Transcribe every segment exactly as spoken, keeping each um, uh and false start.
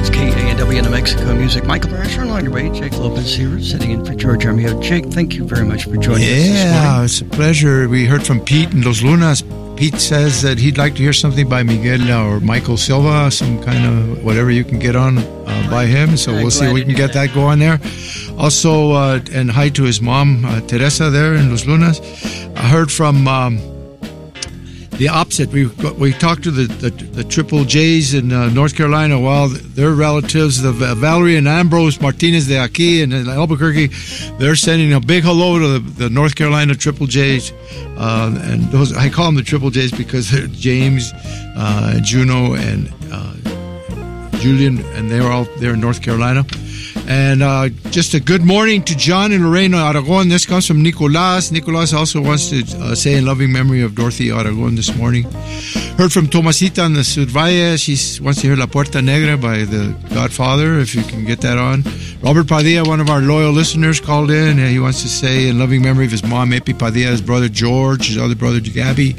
It's K A N W New Mexico Music. Michael Brasher along your way. Jake Lopez here, sitting in for George Armijo. Jake, thank you very much for joining yeah, us this morning. Yeah, it's a pleasure. We heard from Pete in Los Lunas. Pete says that he'd like to hear something by Miguel or Michael Silva, some kind of whatever you can get on uh, by him. So I'm we'll see if we can get that. that going there. Also, uh, and hi to his mom, uh, Teresa, there in Los Lunas. I heard from um, the opposite. We we talked to the, the, the Triple J's in uh, North Carolina. Well, their relatives, the Valerie and Ambrose Martinez de aquí and in Albuquerque, they're sending a big hello to the, the North Carolina Triple J's. Uh, and those, I call them the Triple J's because they're James, uh, Juno, and uh, Julian, and they're all there in North Carolina. And uh, just a good morning to John and Lorena Aragon. This comes from Nicolas. Nicolas also wants to uh, say in loving memory of Dorothy Aragon this morning. Heard from Tomasita on the Survalle. She wants to hear La Puerta Negra by the Godfather, if you can get that on. Robert Padilla, one of our loyal listeners, called in. And he wants to say in loving memory of his mom, Epi Padilla, his brother George, his other brother Gabby.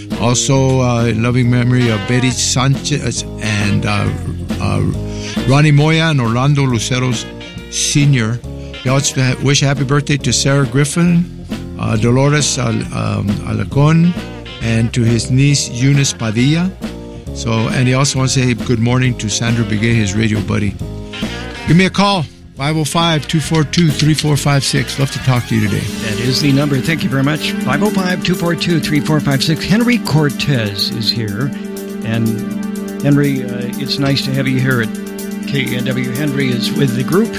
Also uh, in loving memory of Betty Sanchez and uh, uh, Ronnie Moya and Orlando Luceros Senior He wants to wish a happy birthday to Sarah Griffin, uh, Dolores Al, um, Alacon, and to his niece Eunice Padilla. So, and he also wants to say good morning to Sandra Biguet, his radio buddy. Give me a call, five oh five, two four two, three four five six. Love to talk to you today. That is the number. Thank you very much. five oh five, two four two, three four five six. Henry Cortez is here. And Henry, uh, it's nice to have you here at K A N W. Henry is with the group.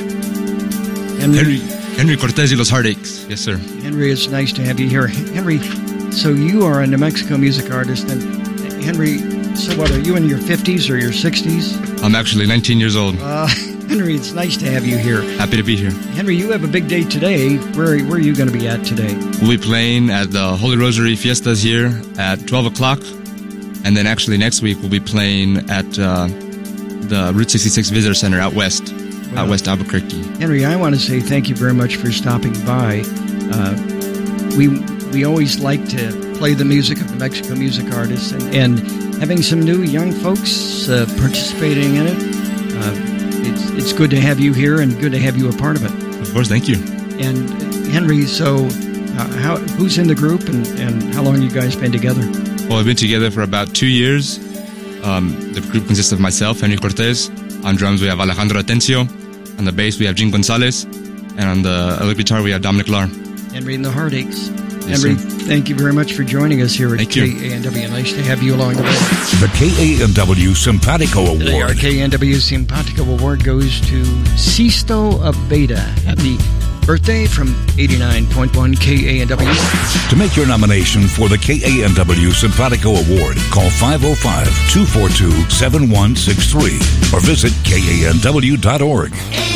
Henry, Henry, Henry Cortez y Los Heartaches. Yes, sir. Henry, it's nice to have you here. Henry, so you are a New Mexico music artist. And Henry, so what, are you in your fifties or your sixties? I'm actually nineteen years old. Uh, Henry, it's nice to have you here. Happy to be here. Henry, you have a big day today. Where, where are you going to be at today? We'll be playing at the Holy Rosary Fiestas here at twelve o'clock. And then actually next week we'll be playing at uh, the Route sixty-six Visitor Center out west, well, out west Albuquerque. Henry, I want to say thank you very much for stopping by. Uh, we we always like to play the music of New Mexico music artists, and, and having some new young folks uh, participating in it. Uh, it's it's good to have you here, and good to have you a part of it. Of course, thank you. And Henry, so uh, how who's in the group, and, and how long you guys been together? Well, we've been together for about two years. Um, the group consists of myself, Henry Cortez. On drums, we have Alejandro Atencio. On the bass, we have Jim Gonzalez. And on the electric guitar, we have Dominic Lar. Henry and the Heartaches. Yes, Henry, sir. Thank you very much for joining us here at Thank K you. A N W. Nice to have you along the way. The K A N W Simpatico Award. Today, our K A N W Simpatico Award goes to Sisto Abeda. Happy birthday from eighty-nine point one K A N W. To make your nomination for the K A N W Simpatico Award, call five oh five, two four two, seven one six three or visit K A N W dot org.